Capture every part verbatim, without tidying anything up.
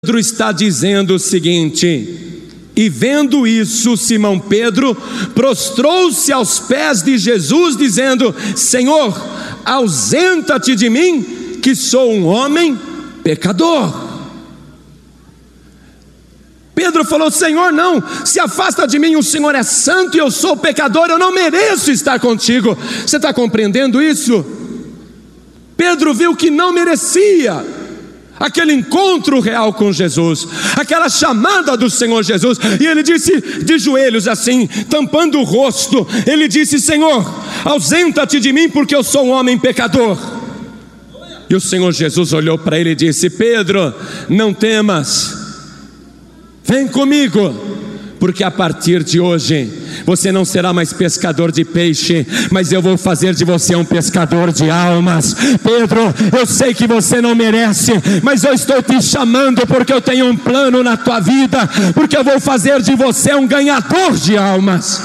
Pedro está dizendo o seguinte: e vendo isso, Simão Pedro prostrou-se aos pés de Jesus, dizendo: Senhor, ausenta-te de mim, que sou um homem pecador. Pedro falou: Senhor, não, se afasta de mim, o Senhor é santo e eu sou pecador, eu não mereço estar contigo. Você está compreendendo isso? Pedro viu que não merecia aquele encontro real com Jesus, aquela chamada do Senhor Jesus, e ele disse de joelhos assim, tampando o rosto, ele disse: Senhor, ausenta-te de mim, porque eu sou um homem pecador. E o Senhor Jesus olhou para ele e disse: Pedro, não temas, vem comigo, porque a partir de hoje você não será mais pescador de peixe, mas eu vou fazer de você um pescador de almas. Pedro, eu sei que você não merece, mas eu estou te chamando porque eu tenho um plano na tua vida, porque eu vou fazer de você um ganhador de almas.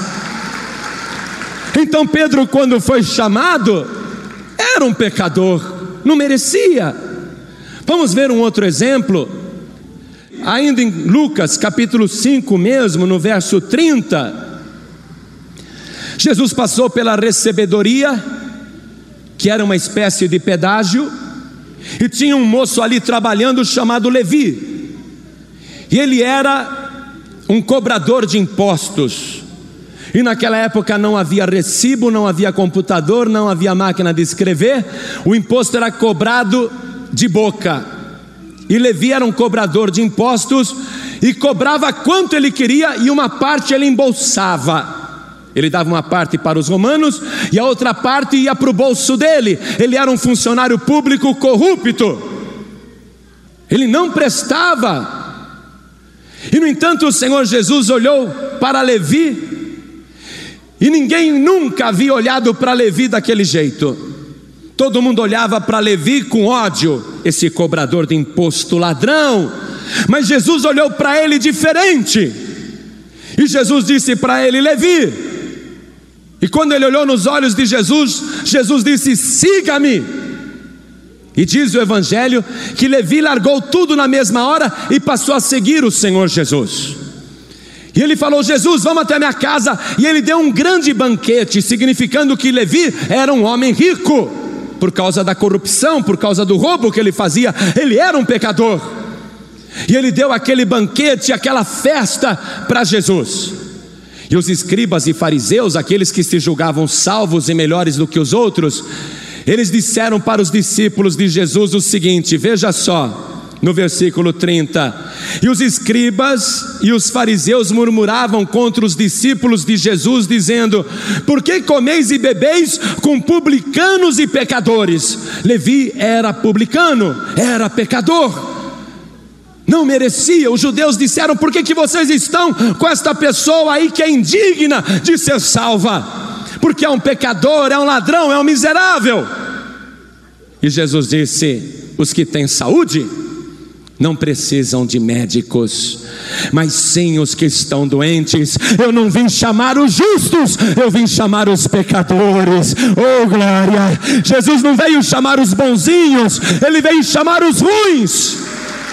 Então Pedro, quando foi chamado, era um pecador, não merecia. Vamos ver um outro exemplo, ainda em Lucas capítulo cinco mesmo, no verso trinta. Jesus passou pela recebedoria, que era uma espécie de pedágio, e tinha um moço ali trabalhando chamado Levi, e ele era um cobrador de impostos. E naquela época não havia recibo, não havia computador, não havia máquina de escrever, o imposto era cobrado de boca. E Levi era um cobrador de impostos e cobrava quanto ele queria, e uma parte ele embolsava. Ele dava uma parte para os romanos e a outra parte ia para o bolso dele. Ele era um funcionário público corrupto, ele não prestava. E no entanto o Senhor Jesus olhou para Levi, e ninguém nunca havia olhado para Levi daquele jeito. Todo mundo olhava para Levi com ódio, esse cobrador de imposto, ladrão. Mas Jesus olhou para ele diferente, e Jesus disse para ele: Levi. E quando ele olhou nos olhos de Jesus, Jesus disse: siga-me. E diz o Evangelho que Levi largou tudo na mesma hora e passou a seguir o Senhor Jesus. E ele falou: Jesus, vamos até minha casa. E ele deu um grande banquete, significando que Levi era um homem rico, por causa da corrupção, por causa do roubo que ele fazia. Ele era um pecador, e ele deu aquele banquete, aquela festa para Jesus. E os escribas e fariseus, aqueles que se julgavam salvos e melhores do que os outros, eles disseram para os discípulos de Jesus o seguinte, veja só, no versículo trinta: e os escribas e os fariseus murmuravam contra os discípulos de Jesus, dizendo: por que comeis e bebeis com publicanos e pecadores? Levi era publicano, era pecador, não merecia. Os judeus disseram: por que que vocês estão com esta pessoa aí que é indigna de ser salva? Porque é um pecador, é um ladrão, é um miserável. E Jesus disse: os que têm saúde não precisam de médicos, mas sim os que estão doentes. Eu não vim chamar os justos, eu vim chamar os pecadores. Oh glória! Jesus não veio chamar os bonzinhos, ele veio chamar os ruins.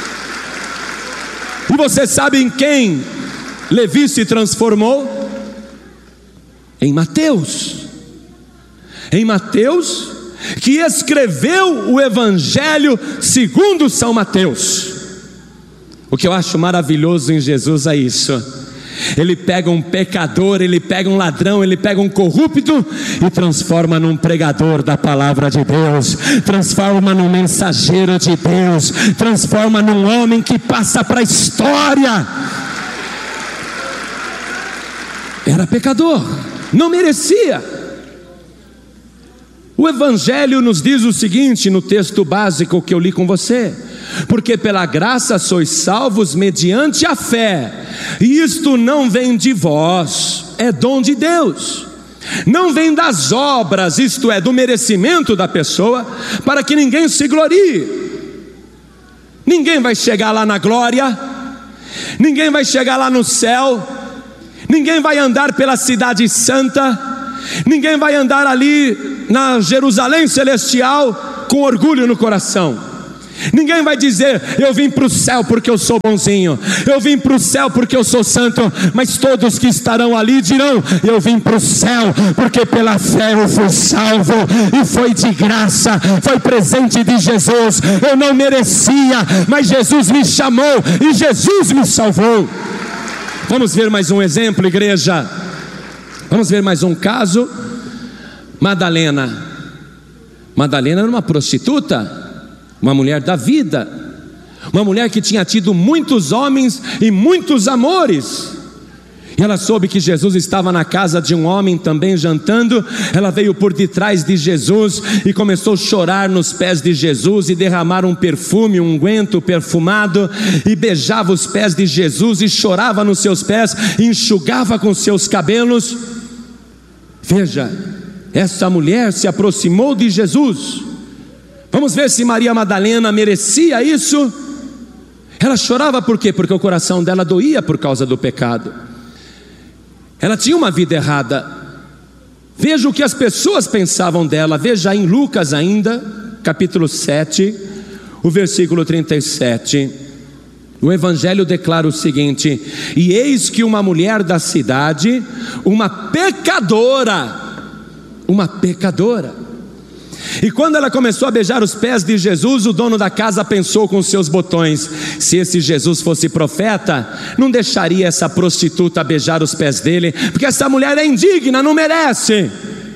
E você sabe em quem Levi se transformou? Em Mateus. Em Mateus, que escreveu o Evangelho segundo São Mateus. O que eu acho maravilhoso em Jesus é isso: ele pega um pecador, ele pega um ladrão, ele pega um corrupto e transforma num pregador da palavra de Deus, transforma num mensageiro de Deus, transforma num homem que passa para a história. Era pecador, não merecia. O Evangelho nos diz o seguinte, no texto básico que eu li com você: porque pela graça sois salvos mediante a fé, e isto não vem de vós, é dom de Deus, não vem das obras, isto é, do merecimento da pessoa, para que ninguém se glorie. Ninguém vai chegar lá na glória, ninguém vai chegar lá no céu, ninguém vai andar pela cidade santa, ninguém vai andar ali na Jerusalém celestial com orgulho no coração. Ninguém vai dizer: eu vim para o céu porque eu sou bonzinho, eu vim para o céu porque eu sou santo. Mas todos que estarão ali dirão: eu vim para o céu porque pela fé eu fui salvo, e foi de graça, foi presente de Jesus. Eu não merecia, mas Jesus me chamou e Jesus me salvou. Vamos ver mais um exemplo, igreja. Vamos ver mais um caso. Madalena. Madalena era uma prostituta, uma mulher da vida, uma mulher que tinha tido muitos homens e muitos amores. E ela soube que Jesus estava na casa de um homem também jantando. Ela veio por detrás de Jesus e começou a chorar nos pés de Jesus e derramar um perfume, um unguento perfumado, e beijava os pés de Jesus e chorava nos seus pés e enxugava com seus cabelos. Veja, essa mulher se aproximou de Jesus. Vamos ver se Maria Madalena merecia isso. Ela chorava por quê? Porque o coração dela doía por causa do pecado. Ela tinha uma vida errada. Veja o que as pessoas pensavam dela. Veja em Lucas ainda, capítulo sete, o versículo trinta e sete. O Evangelho declara o seguinte: e eis que uma mulher da cidade, uma pecadora, uma pecadora, e quando ela começou a beijar os pés de Jesus, o dono da casa pensou com seus botões: se esse Jesus fosse profeta, não deixaria essa prostituta beijar os pés dele, porque essa mulher é indigna, não merece.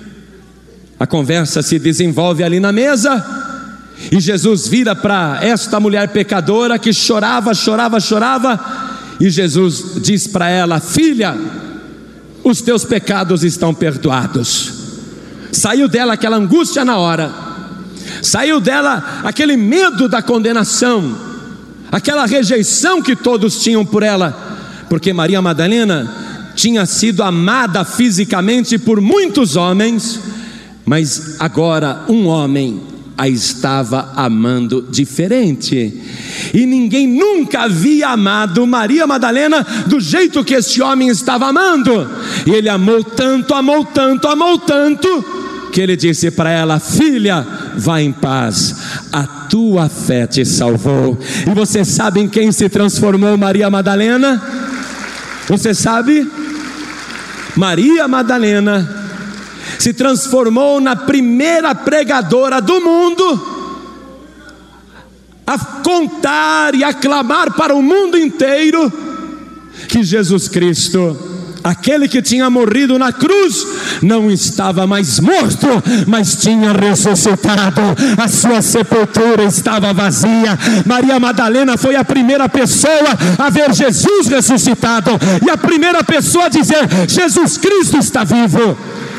A conversa se desenvolve ali na mesa, e Jesus vira para esta mulher pecadora que chorava, chorava, chorava, e Jesus diz para ela: filha, os teus pecados estão perdoados. Saiu dela aquela angústia na hora, saiu dela aquele medo da condenação, aquela rejeição que todos tinham por ela, porque Maria Madalena tinha sido amada fisicamente por muitos homens, mas agora um homem a estava amando diferente, e ninguém nunca havia amado Maria Madalena do jeito que este homem estava amando. E ele amou tanto, amou tanto, amou tanto, que ele disse para ela: filha, vá em paz, a tua fé te salvou. E você sabe em quem se transformou Maria Madalena? Você sabe? Maria Madalena se transformou na primeira pregadora do mundo a contar e aclamar para o mundo inteiro que Jesus Cristo, aquele que tinha morrido na cruz, não estava mais morto, mas tinha ressuscitado. A sua sepultura estava vazia. Maria Madalena foi a primeira pessoa a ver Jesus ressuscitado, e a primeira pessoa a dizer: Jesus Cristo está vivo.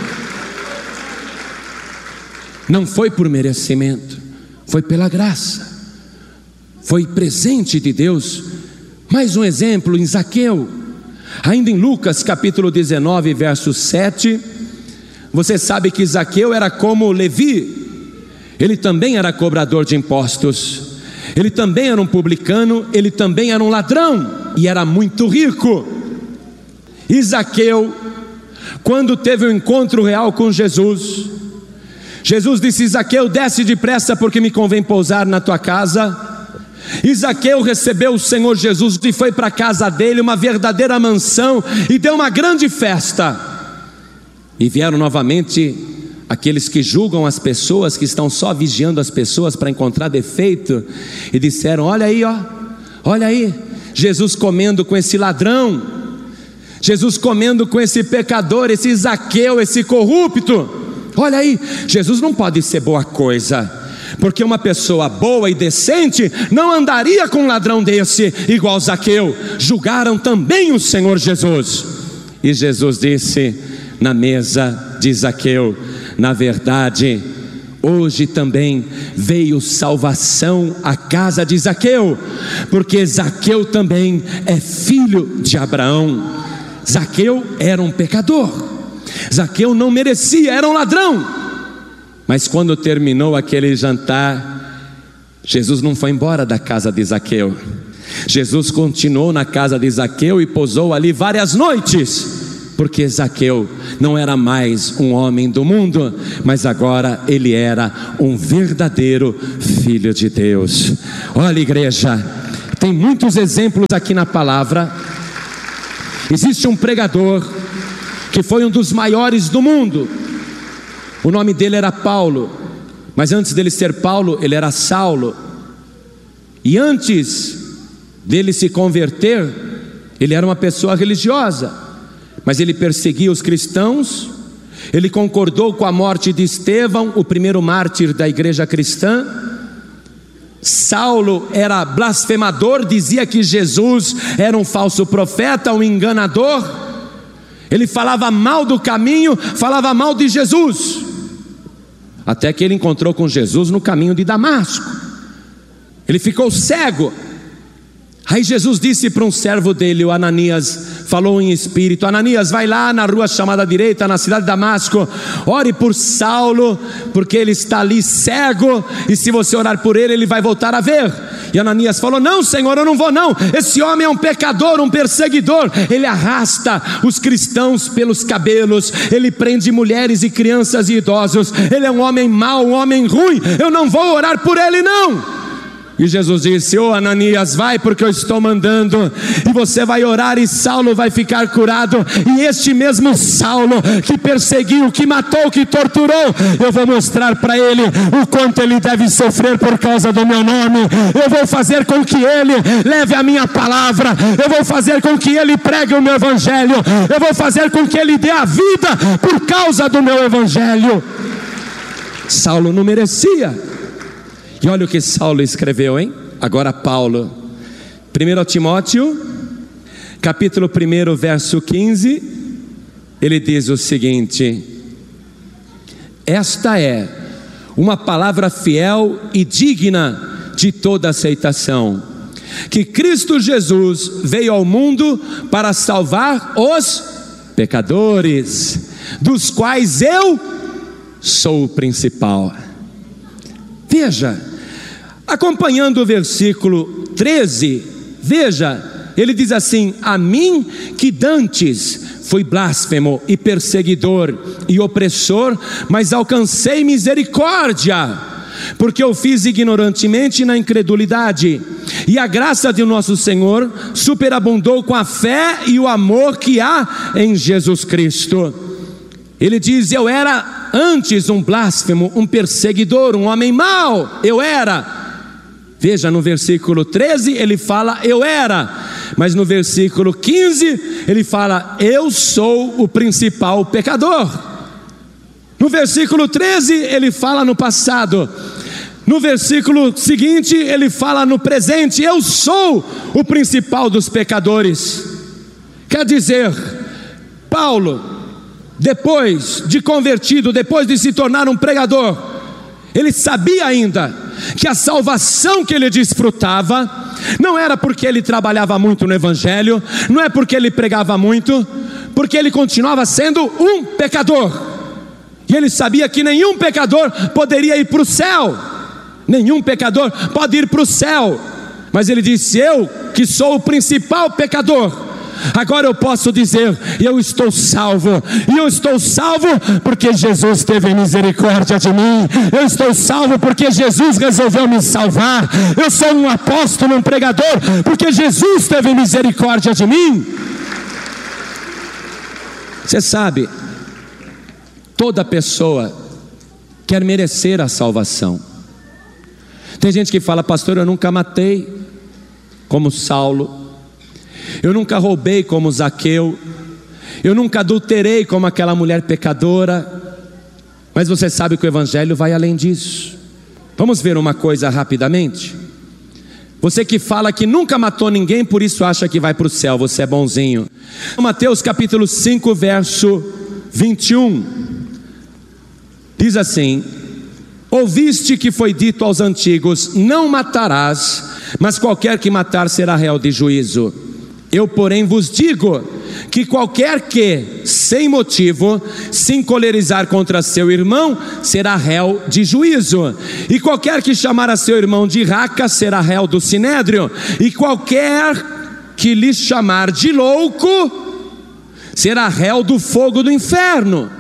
Não foi por merecimento, foi pela graça, foi presente de Deus. Mais um exemplo em Zaqueu, ainda em Lucas capítulo dezenove, verso sete. Você sabe que Zaqueu era como Levi, ele também era cobrador de impostos, ele também era um publicano, ele também era um ladrão, e era muito rico. E Zaqueu, quando teve um encontro real com Jesus, Jesus disse: Zaqueu, desce depressa, porque me convém pousar na tua casa. E Zaqueu recebeu o Senhor Jesus e foi para a casa dele, uma verdadeira mansão, e deu uma grande festa. E vieram novamente aqueles que julgam as pessoas, que estão só vigiando as pessoas para encontrar defeito, e disseram: olha aí, ó, olha aí, Jesus comendo com esse ladrão, Jesus comendo com esse pecador, esse Zaqueu, esse corrupto. Olha aí, Jesus não pode ser boa coisa, porque uma pessoa boa e decente não andaria com um ladrão desse, igual Zaqueu. Julgaram também o Senhor Jesus. E Jesus disse na mesa de Zaqueu: na verdade, hoje também veio salvação à casa de Zaqueu, porque Zaqueu também é filho de Abraão. Zaqueu era um pecador, Zaqueu não merecia, era um ladrão. Mas quando terminou aquele jantar, Jesus não foi embora da casa de Zaqueu. Jesus continuou na casa de Zaqueu e pousou ali várias noites. porque Zaqueu não era mais um homem do mundo, mas agora ele era um verdadeiro filho de Deus. Olha, igreja, tem muitos exemplos aqui na palavra. Existe um pregador que foi um dos maiores do mundo. O nome dele era Paulo, mas antes dele ser Paulo, ele era Saulo. E antes dele se converter, ele era uma pessoa religiosa, mas ele perseguia os cristãos. Ele concordou com a morte de Estevão, o primeiro mártir da igreja cristã. Saulo era blasfemador, dizia que Jesus era um falso profeta, um enganador. Ele falava mal do caminho, falava mal de Jesus, até que ele encontrou com Jesus no caminho de Damasco. Ele ficou cego. Aí Jesus disse para um servo dele, o Ananias, falou em espírito: Ananias, vai lá na rua chamada direita, na cidade de Damasco, ore por Saulo, porque ele está ali cego, e se você orar por ele, ele vai voltar a ver. E Ananias falou: não, Senhor, eu não vou não, esse homem é um pecador, um perseguidor, ele arrasta os cristãos pelos cabelos, ele prende mulheres e crianças e idosos, ele é um homem mau, um homem ruim, eu não vou orar por ele não. E Jesus disse: ô Ananias, vai, porque eu estou mandando, e você vai orar e Saulo vai ficar curado. E este mesmo Saulo que perseguiu, que matou, que torturou, eu vou mostrar para ele o quanto ele deve sofrer por causa do meu nome. Eu vou fazer com que ele leve a minha palavra, eu vou fazer com que ele pregue o meu evangelho, eu vou fazer com que ele dê a vida por causa do meu evangelho. Saulo não merecia. E olha o que Saulo escreveu, hein? Agora Paulo, primeiro Timóteo, capítulo um, verso quinze, ele diz o seguinte: esta é uma palavra fiel e digna de toda aceitação, que Cristo Jesus veio ao mundo para salvar os pecadores, dos quais eu sou o principal. Veja, acompanhando o versículo treze, veja, ele diz assim: a mim que dantes fui blasfemo e perseguidor e opressor, mas alcancei misericórdia, porque eu fiz ignorantemente na incredulidade, e a graça de nosso Senhor superabundou com a fé e o amor que há em Jesus Cristo. Ele diz: eu era antes um blasfemo, um perseguidor, um homem mau, eu era. Veja, no versículo treze ele fala eu era, mas no versículo quinze ele fala eu sou o principal pecador. No versículo treze ele fala no passado, no versículo seguinte ele fala no presente: eu sou o principal dos pecadores. Quer dizer, Paulo, depois de convertido, depois de se tornar um pregador, ele sabia ainda que a salvação que ele desfrutava não era porque ele trabalhava muito no evangelho, não é porque ele pregava muito, porque ele continuava sendo um pecador. E ele sabia que nenhum pecador poderia ir para o céu, nenhum pecador pode ir para o céu. Mas ele disse: eu que sou o principal pecador, agora eu posso dizer, eu estou salvo, e eu estou salvo porque Jesus teve misericórdia de mim, eu estou salvo porque Jesus resolveu me salvar, eu sou um apóstolo, um pregador, porque Jesus teve misericórdia de mim. Você sabe, toda pessoa quer merecer a salvação. Tem gente que fala: pastor, eu nunca matei como Saulo, eu nunca roubei como Zaqueu, eu nunca adulterei como aquela mulher pecadora. Mas você sabe que o evangelho vai além disso. Vamos ver uma coisa rapidamente. Você que fala que nunca matou ninguém, por isso acha que vai para o céu, você é bonzinho. Mateus capítulo cinco, verso vinte e um, diz assim: ouviste que foi dito aos antigos: não matarás, mas qualquer que matar será réu de juízo. Eu, porém, vos digo que qualquer que, sem motivo, se encolerizar contra seu irmão, será réu de juízo. E qualquer que chamar a seu irmão de raca, será réu do sinédrio. E qualquer que lhe chamar de louco, será réu do fogo do inferno.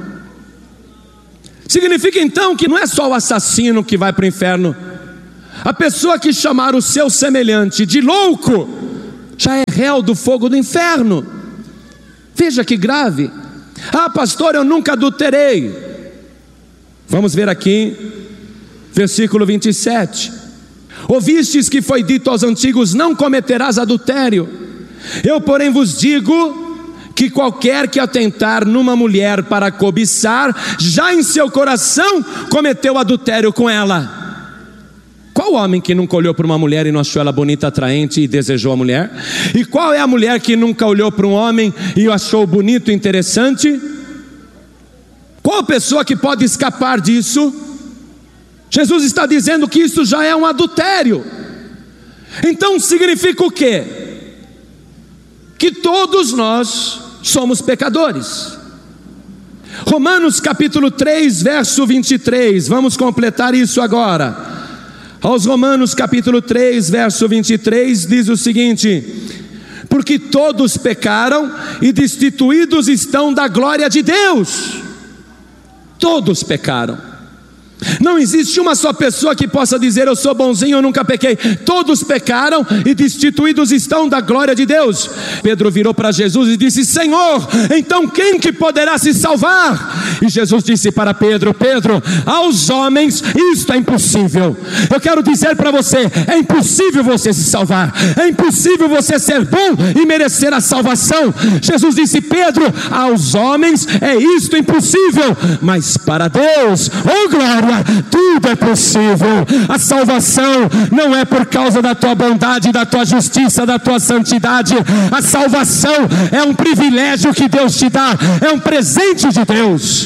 Significa então que não é só o assassino que vai para o inferno. A pessoa que chamar o seu semelhante de louco já é réu do fogo do inferno. Veja que grave. Ah, pastor, eu nunca adulterei. Vamos ver aqui, versículo vinte e sete. Ouvistes que foi dito aos antigos: não cometerás adultério. Eu, porém, vos digo que qualquer que atentar numa mulher para cobiçar, já em seu coração cometeu adultério com ela. Qual homem que nunca olhou para uma mulher e não achou ela bonita, atraente e desejou a mulher? E qual é a mulher que nunca olhou para um homem e o achou bonito e interessante? Qual pessoa que pode escapar disso? Jesus está dizendo que isso já é um adultério. Então significa o quê? Que todos nós somos pecadores. Romanos capítulo três, verso vinte e três, vamos completar isso agora. Aos Romanos capítulo três, verso vinte e três, diz o seguinte: porque todos pecaram e destituídos estão da glória de Deus. Todos pecaram. Não existe uma só pessoa que possa dizer: eu sou bonzinho, eu nunca pequei. Todos pecaram e destituídos estão da glória de Deus. Pedro virou para Jesus e disse: Senhor, então quem que poderá se salvar? E Jesus disse para Pedro: Pedro, aos homens isto é impossível. Eu quero dizer para você: é impossível você se salvar, é impossível você ser bom e merecer a salvação. Jesus disse: Pedro, aos homens é isto impossível, mas para Deus, oh glória, tudo é possível. A salvação não é por causa da tua bondade, da tua justiça, da tua santidade. A salvação é um privilégio que Deus te dá, é um presente de Deus.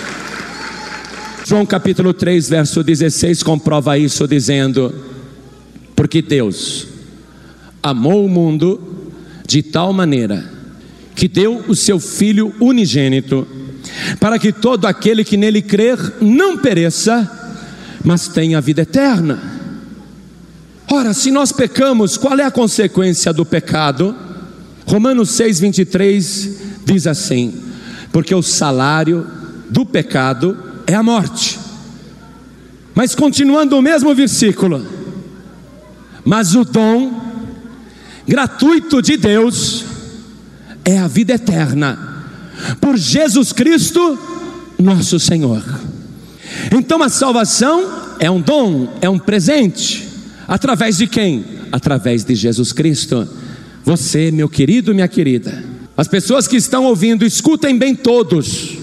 João capítulo três, verso dezesseis comprova isso dizendo: porque Deus amou o mundo de tal maneira que deu o seu Filho unigênito, para que todo aquele que nele crer não pereça, mas tenha vida eterna. Ora, se nós pecamos, qual é a consequência do pecado? Romanos seis, vinte e três diz assim: porque o salário do pecado é a morte. Mas continuando o mesmo versículo: mas o dom gratuito de Deus é a vida eterna por Jesus Cristo nosso Senhor. Então a salvação é um dom, é um presente. Através de quem? Através de Jesus Cristo. Você, meu querido, minha querida, as pessoas que estão ouvindo, escutem bem todos,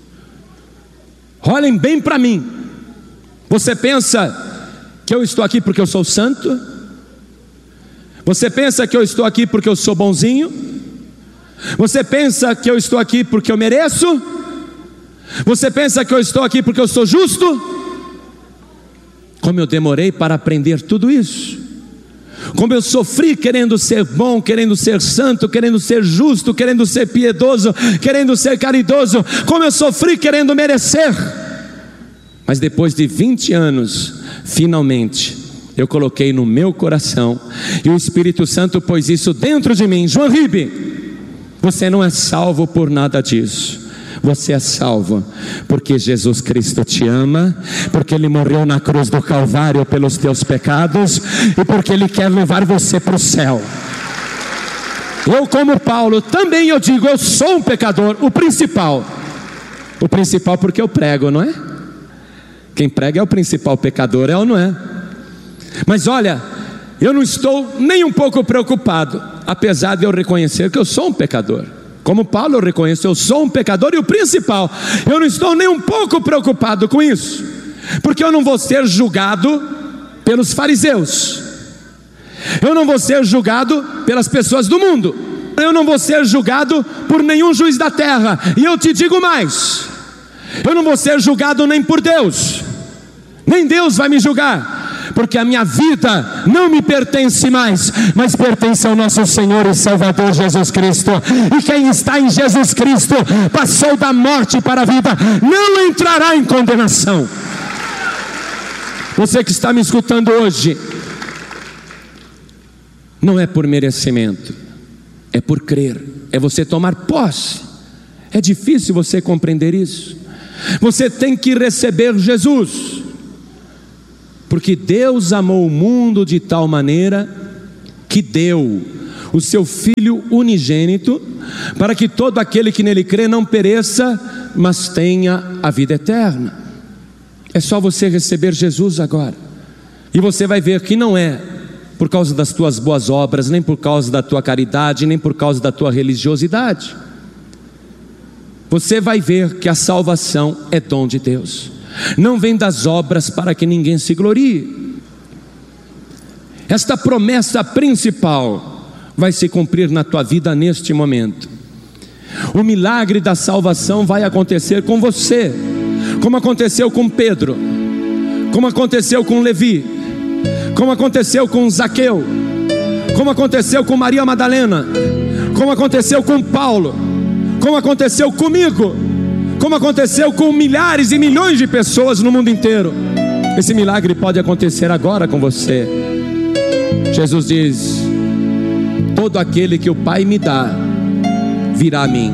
olhem bem para mim. Você pensa que eu estou aqui porque eu sou santo? Você pensa que eu estou aqui porque eu sou bonzinho? Você pensa que eu estou aqui porque eu mereço? Você pensa que eu estou aqui porque eu sou justo? Como eu demorei para aprender tudo isso. Como eu sofri querendo ser bom, querendo ser santo, querendo ser justo, querendo ser piedoso, querendo ser caridoso. Como eu sofri querendo merecer. Mas depois de vinte anos, finalmente eu coloquei no meu coração, e o Espírito Santo pôs isso dentro de mim. João Ribe, você não é salvo por nada disso. Você é salvo porque Jesus Cristo te ama, porque Ele morreu na cruz do Calvário pelos teus pecados, e porque Ele quer levar você para o céu. Eu, como Paulo, também eu digo: eu sou um pecador, o principal. O principal porque eu prego, não é? Quem prega é o principal pecador, é ou não é? Mas olha, eu não estou nem um pouco preocupado, apesar de eu reconhecer que eu sou um pecador. Como Paulo, eu reconheço, eu sou um pecador, e o principal, eu não estou nem um pouco preocupado com isso, porque eu não vou ser julgado pelos fariseus, eu não vou ser julgado pelas pessoas do mundo, eu não vou ser julgado por nenhum juiz da terra. E eu te digo mais: eu não vou ser julgado nem por Deus, nem Deus vai me julgar, porque a minha vida não me pertence mais, mas pertence ao nosso Senhor e Salvador Jesus Cristo. E quem está em Jesus Cristo passou da morte para a vida, não entrará em condenação. Você que está me escutando hoje, não é por merecimento, é por crer, é você tomar posse É difícil você compreender isso. Você tem que receber Jesus, porque Deus amou o mundo de tal maneira que deu o seu Filho unigênito, para que todo aquele que nele crê não pereça, mas tenha a vida eterna. É só você receber Jesus agora, e você vai ver que não é por causa das tuas boas obras, nem por causa da tua caridade, nem por causa da tua religiosidade. Você vai ver que a salvação é dom de Deus, não vem das obras para que ninguém se glorie. Esta promessa principal vai se cumprir na tua vida neste momento. O milagre da salvação vai acontecer com você, como aconteceu com Pedro, como aconteceu com Levi, como aconteceu com Zaqueu, como aconteceu com Maria Madalena, como aconteceu com Paulo, como aconteceu comigo, como aconteceu com milhares e milhões de pessoas no mundo inteiro. Esse milagre pode acontecer agora com você. Jesus diz: todo aquele que o Pai me dá virá a mim,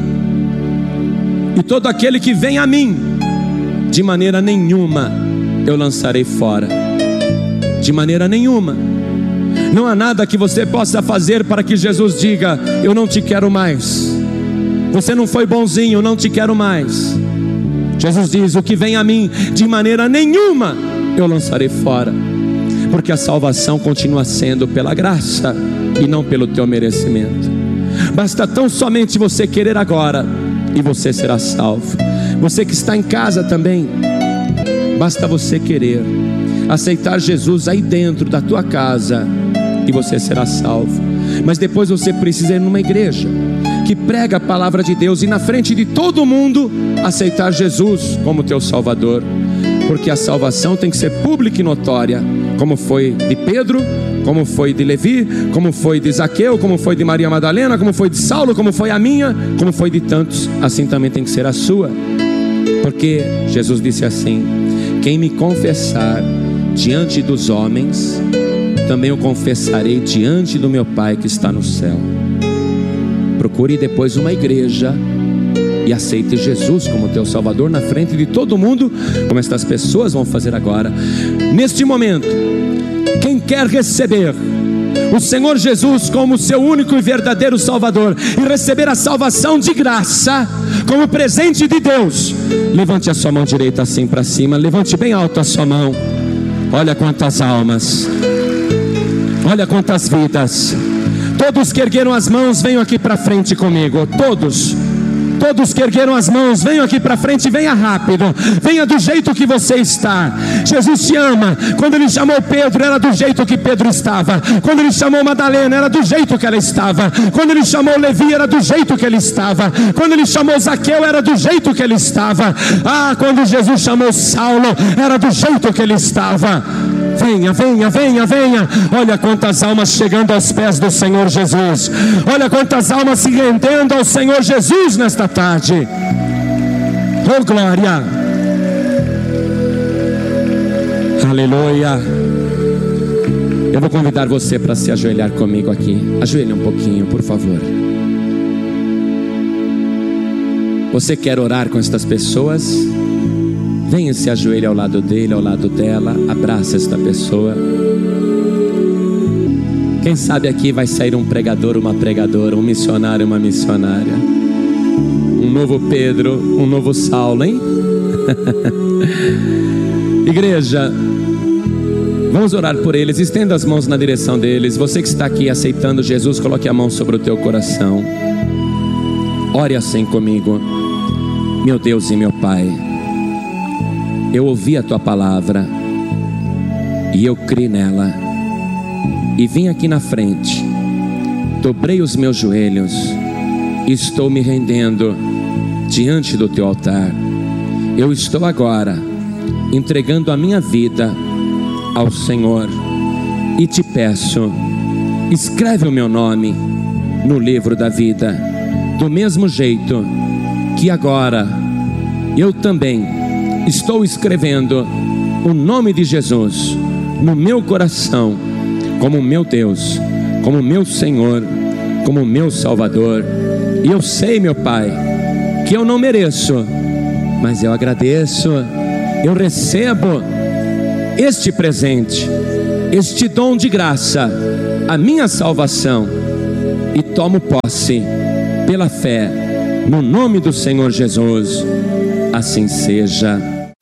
e todo aquele que vem a mim, de maneira nenhuma eu lançarei fora. De maneira nenhuma. Não há nada que você possa fazer para que Jesus diga: eu não te quero mais, você não foi bonzinho, eu não te quero mais. Jesus diz: o que vem a mim, de maneira nenhuma eu lançarei fora, porque a salvação continua sendo pela graça e não pelo teu merecimento. Basta tão somente você querer agora, e você será salvo. Você que está em casa também, basta você querer aceitar Jesus aí dentro da tua casa, e você será salvo. Mas depois você precisa ir numa igreja que prega a palavra de Deus, e na frente de todo mundo aceitar Jesus como teu Salvador, porque a salvação tem que ser pública e notória, como foi de Pedro, como foi de Levi, como foi de Zaqueu, como foi de Maria Madalena, como foi de Saulo, como foi a minha, como foi de tantos. Assim também tem que ser a sua, porque Jesus disse assim: quem me confessar diante dos homens, também eu confessarei diante do meu Pai que está no céu. Procure depois uma igreja e aceite Jesus como teu Salvador na frente de todo mundo, como estas pessoas vão fazer agora. Neste momento, quem quer receber o Senhor Jesus como seu único e verdadeiro Salvador, e receber a salvação de graça como presente de Deus, levante a sua mão direita assim para cima, levante bem alto a sua mão. Olha quantas almas, olha quantas vidas. Todos que ergueram as mãos, venham aqui para frente comigo. Todos, todos que ergueram as mãos, venham aqui para frente. Venha rápido, venha do jeito que você está. Jesus te ama. Quando ele chamou Pedro, era do jeito que Pedro estava. Quando ele chamou Madalena, era do jeito que ela estava. Quando ele chamou Levi, era do jeito que ele estava. Quando ele chamou Zaqueu, era do jeito que ele estava. Ah, quando Jesus chamou Saulo, era do jeito que ele estava. Venha, venha, venha, venha. Olha quantas almas chegando aos pés do Senhor Jesus. Olha quantas almas se rendendo ao Senhor Jesus nesta tarde. Oh glória. Aleluia. Eu vou convidar você para se ajoelhar comigo aqui. Ajoelhe um pouquinho, por favor. Você quer orar com estas pessoas? Venha, se ajoelhe ao lado dele, ao lado dela. Abraça esta pessoa. Quem sabe aqui vai sair um pregador, uma pregadora, um missionário, uma missionária, um novo Pedro, um novo Saulo, hein? Igreja, vamos orar por eles. Estenda as mãos na direção deles. Você que está aqui aceitando Jesus, coloque a mão sobre o teu coração. Ore assim comigo. Meu Deus e meu Pai, eu ouvi a tua palavra e eu criei nela, e vim aqui na frente, dobrei os meus joelhos e estou me rendendo diante do teu altar. Eu estou agora entregando a minha vida ao Senhor e te peço, escreve o meu nome no livro da vida, do mesmo jeito que agora eu também estou escrevendo o nome de Jesus no meu coração, como meu Deus, como meu Senhor, como meu Salvador. E eu sei, meu Pai, que eu não mereço, mas eu agradeço, eu recebo este presente, este dom de graça, a minha salvação, e tomo posse pela fé, no nome do Senhor Jesus. Assim seja.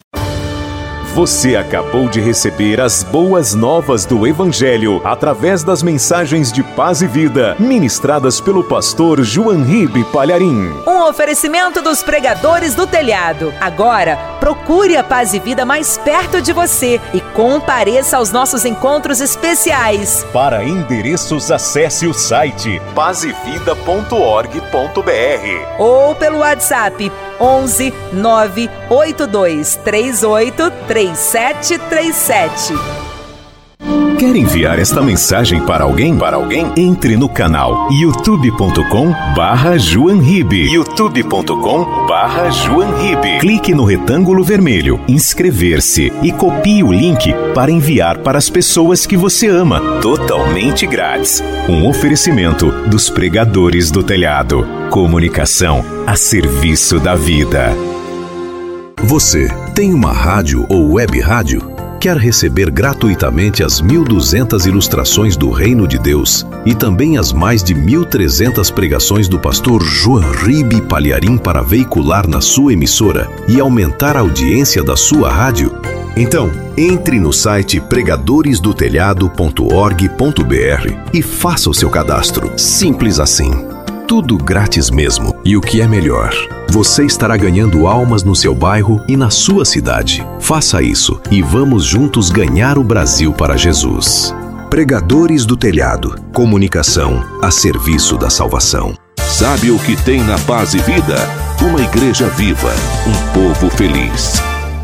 Você acabou de receber as boas novas do Evangelho através das mensagens de paz e vida, ministradas pelo pastor João Ribe Palharim. Um oferecimento dos pregadores do telhado. Agora, procure a Paz e Vida mais perto de você e compareça aos nossos encontros especiais. Para endereços, acesse o site paz e vida ponto org ponto br ou pelo WhatsApp onze nove oito dois três oito três sete três sete. Quer enviar esta mensagem para alguém? Para alguém? Entre no canal youtube ponto com barra João Ribe. youtube ponto com barra João Ribe. Clique no retângulo vermelho, inscrever-se e copie o link para enviar para as pessoas que você ama, totalmente grátis. Um oferecimento dos pregadores do telhado. Comunicação a serviço da vida. Você tem uma rádio ou web rádio? Quer receber gratuitamente as mil e duzentas ilustrações do Reino de Deus e também as mais de mil e trezentas pregações do pastor João Ribe Palharim para veicular na sua emissora e aumentar a audiência da sua rádio? Então, entre no site pregadores do telhado ponto org ponto br e faça o seu cadastro. Simples assim. Tudo grátis mesmo. E o que é melhor, você estará ganhando almas no seu bairro e na sua cidade. Faça isso e vamos juntos ganhar o Brasil para Jesus. Pregadores do Telhado. Comunicação a serviço da salvação. Sabe o que tem na Paz e Vida? Uma igreja viva, um povo feliz.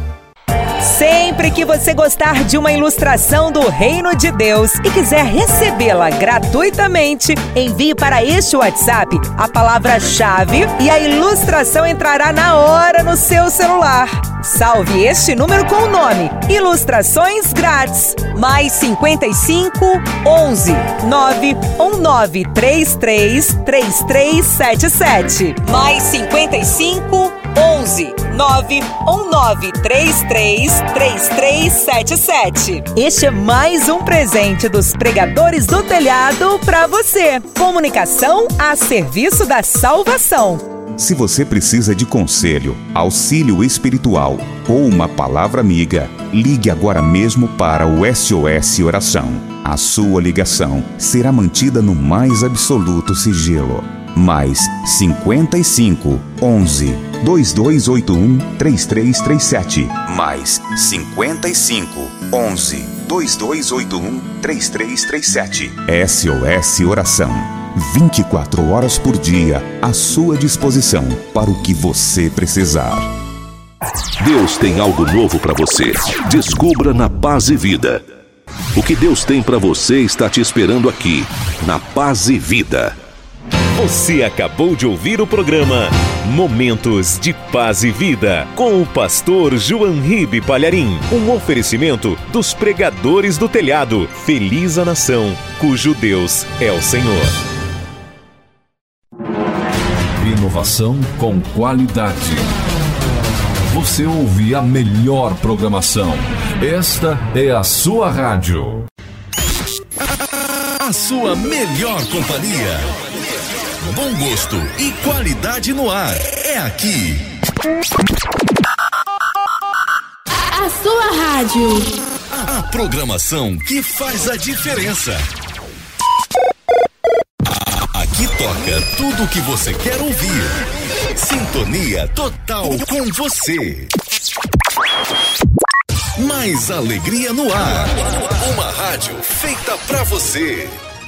Sempre que você gostar de uma ilustração do Reino de Deus e quiser recebê-la gratuitamente, envie para este WhatsApp a palavra-chave e a ilustração entrará na hora no seu celular. Salve este número com o nome Ilustrações Grátis. Mais cinquenta e cinco, onze, nove um nove três três três três sete sete. Mais cinquenta e cinco, onze, nove um nove três três três três sete sete. Este é mais um presente dos pregadores do telhado para você. Comunicação a serviço da salvação. Se você precisa de conselho, auxílio espiritual ou uma palavra amiga, ligue agora mesmo para o S O S Oração. A sua ligação será mantida no mais absoluto sigilo. Mais cinquenta e cinco, onze, dois dois oito um, três três três sete. Mais cinquenta e cinco, onze, dois dois oito um, três três três sete. S O S Oração. vinte e quatro horas por dia à sua disposição para o que você precisar. Deus tem algo novo para você. Descubra na Paz e Vida. O que Deus tem para você está te esperando aqui, na Paz e Vida. Você acabou de ouvir o programa Momentos de Paz e Vida, com o pastor João Ribe Palharim. Um oferecimento dos pregadores do telhado. Feliz a nação, cujo Deus é o Senhor. Inovação com qualidade. Você ouve a melhor programação. Esta é a sua rádio. A sua melhor companhia. Bom gosto e qualidade no ar. É aqui. A sua rádio. A programação que faz a diferença. Aqui toca tudo o que você quer ouvir. Sintonia total com você. Mais alegria no ar. Uma rádio feita pra você.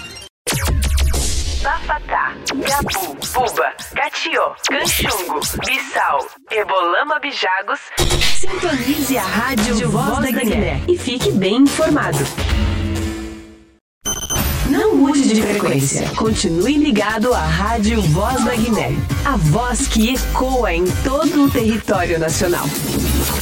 Bafatá, Gabu, Buba, Catió, Canchungo, Bissau, Ebolama, Bijagos. Sintonize a rádio Voz da Guiné e fique bem informado. Não mude de frequência. Continue ligado à rádio Voz da Guiné. A voz que ecoa em todo o território nacional.